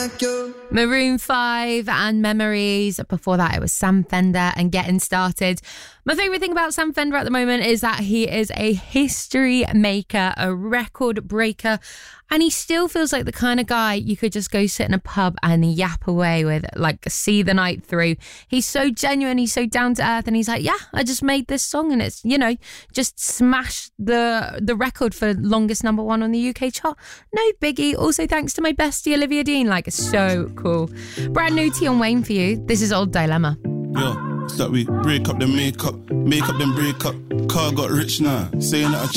like you. Maroon 5 and Memories. Before that, it was Sam Fender and Getting Started. My favourite thing about Sam Fender at the moment is that he is a history maker, a record breaker, and he still feels like the kind of guy you could just go sit in a pub and yap away with, like see the night through. He's so genuine, he's so down to earth, and he's like, yeah, I just made this song and it's, you know, just smashed the record for longest number one on the UK chart. No biggie. Also thanks to my bestie Olivia Dean, like so cool. Brand new Tion Wayne for you. This is Old Dilemma. Yo, it's that we break up then make up then break up. Car got rich now, saying that I